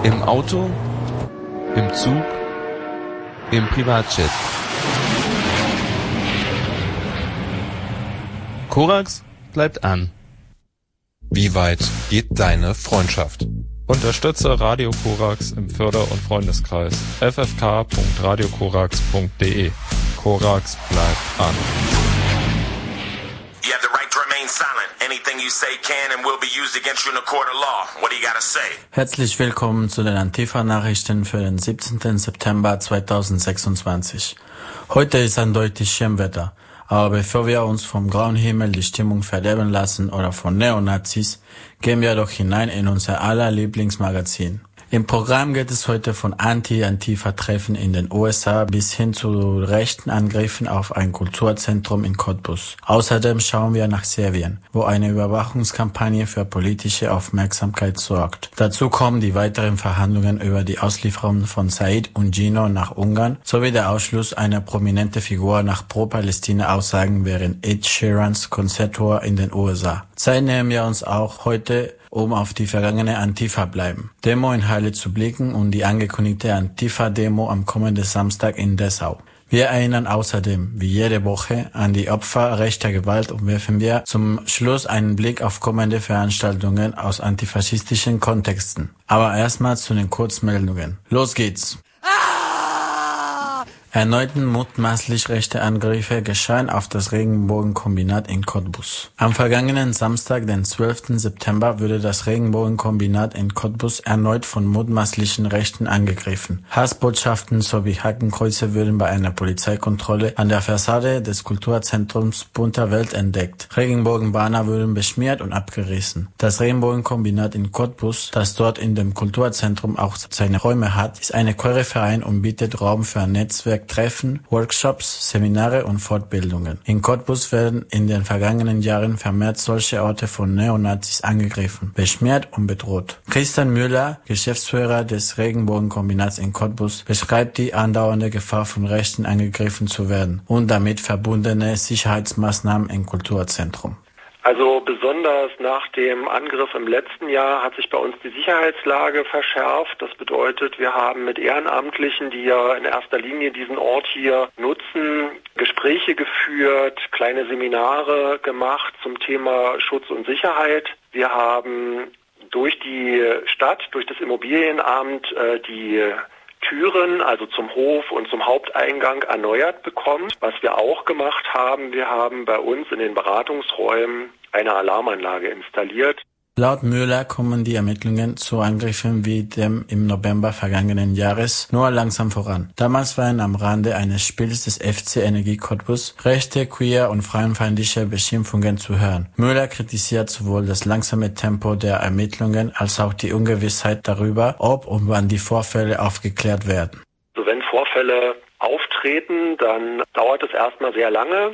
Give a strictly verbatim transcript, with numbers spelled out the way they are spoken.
Im Auto, im Zug, im Privatjet. Korax bleibt an. Wie weit geht deine Freundschaft? Unterstütze Radio Korax im Förder- und Freundeskreis. f f k punkt radio korax punkt d e. Korax bleibt an. You have the right to remain silent. Anything you say can and will be used against you in a court of law. What do you gotta say? Herzlich willkommen zu den Antifa-Nachrichten für den siebzehnten September zweitausendsechsundzwanzig. Heute ist eindeutig Schirmwetter. Aber bevor wir uns vom grauen Himmel die Stimmung verderben lassen oder von Neonazis, gehen wir doch hinein in unser aller Lieblingsmagazin. Im Programm geht es heute von Anti-Antifa-Treffen in den U S A bis hin zu rechten Angriffen auf ein Kulturzentrum in Cottbus. Außerdem schauen wir nach Serbien, wo eine Überwachungskampagne für politische Aufmerksamkeit sorgt. Dazu kommen die weiteren Verhandlungen über die Auslieferung von Said und Gino nach Ungarn sowie der Ausschluss einer prominenten Figur nach Pro-Palästina-Aussagen während Ed Sheerans Konzerttour in den U S A. Zeit nehmen wir uns auch heute, um auf die vergangene Antifa bleiben. Demo in Halle zu blicken und die angekündigte Antifa-Demo am kommenden Samstag in Dessau. Wir erinnern außerdem, wie jede Woche, an die Opfer rechter Gewalt und werfen wir zum Schluss einen Blick auf kommende Veranstaltungen aus antifaschistischen Kontexten. Aber erstmal zu den Kurzmeldungen. Los geht's! Erneuten mutmaßlich rechte Angriffe geschahen auf das Regenbogenkombinat in Cottbus. Am vergangenen Samstag, den zwölften September, wurde das Regenbogenkombinat in Cottbus erneut von mutmaßlichen Rechten angegriffen. Hassbotschaften sowie Hakenkreuze wurden bei einer Polizeikontrolle an der Fassade des Kulturzentrums Bunter Welt entdeckt. Regenbogenbanner wurden beschmiert und abgerissen. Das Regenbogenkombinat in Cottbus, das dort in dem Kulturzentrum auch seine Räume hat, ist eine queere Verein und bietet Raum für ein Netzwerk Treffen, Workshops, Seminare und Fortbildungen. In Cottbus werden in den vergangenen Jahren vermehrt solche Orte von Neonazis angegriffen, beschmiert und bedroht. Christian Müller, Geschäftsführer des Regenbogenkombinats in Cottbus, beschreibt die andauernde Gefahr, von Rechten angegriffen zu werden und damit verbundene Sicherheitsmaßnahmen im Kulturzentrum. Also besonders nach dem Angriff im letzten Jahr hat sich bei uns die Sicherheitslage verschärft. Das bedeutet, wir haben mit Ehrenamtlichen, die ja in erster Linie diesen Ort hier nutzen, Gespräche geführt, kleine Seminare gemacht zum Thema Schutz und Sicherheit. Wir haben durch die Stadt, durch das Immobilienamt äh, die Türen, also zum Hof und zum Haupteingang erneuert bekommen. Was wir auch gemacht haben, wir haben bei uns in den Beratungsräumen eine Alarmanlage installiert. Laut Müller kommen die Ermittlungen zu Angriffen wie dem im November vergangenen Jahres nur langsam voran. Damals waren am Rande eines Spiels des F C Energie Cottbus rechte, queer und frauenfeindliche Beschimpfungen zu hören. Müller kritisiert sowohl das langsame Tempo der Ermittlungen als auch die Ungewissheit darüber, ob und wann die Vorfälle aufgeklärt werden. Also wenn Vorfälle auftreten, dann dauert es erstmal sehr lange,